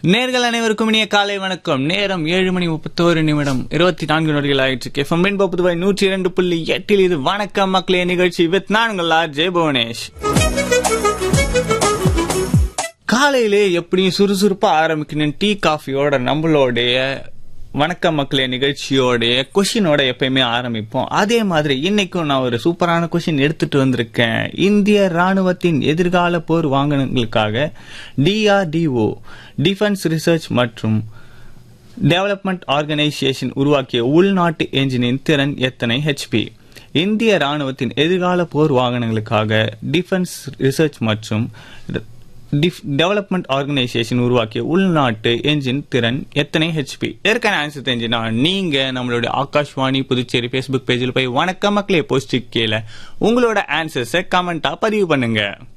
நேர்கள் அனைவருக்கும் இனிய காலை வணக்கம். நேரம் 7:31 24 நொடிகள் ஆயிடுச்சு. FM புதுவை 102.8 இது வணக்கம் மக்களே நிகழ்ச்சி வித் நான் உங்கள் RJ புவனேஷ். காலையிலே எப்படியும் சுறுசுறுப்பா ஆரம்பிக்கணும் டீ காஃபியோட நம்மளோடைய வணக்கம் மக்களே நிகழ்ச்சியோடைய கொஷினோட எப்பயுமே ஆரம்பிப்போம். அதே மாதிரி இன்னைக்கும் நான் ஒரு சூப்பரான கொஷின் எடுத்துட்டு வந்திருக்கேன். இந்திய ராணுவத்தின் எதிர்கால போர் வாகனங்களுக்காக DRDO டிஃபென்ஸ் ரிசர்ச் மற்றும் டெவலப்மெண்ட் ஆர்கனைசேஷன் உருவாக்கிய உள்நாட்டு என்ஜினின் திறன் எத்தனை HP? இந்திய ராணுவத்தின் எதிர்கால போர் வாகனங்களுக்காக டிஃபென்ஸ் ரிசர்ச் மற்றும் டெவலப்மெண்ட் ஆர்கனைசேஷன் உருவாக்கிய உள்நாட்டு என்ஜின் திறன் எத்தனை HP? ஏற்கனவே ஆன்சர் தெரிஞ்சுனா நீங்க நம்மளுடைய ஆகாஷ்வாணி புதுச்சேரி Facebook பேஜில் போய் வணக்கம் மக்களே போஸ்ட் கீழே உங்களோட ஆன்சர்ஸை கமெண்டா பதிவு பண்ணுங்க.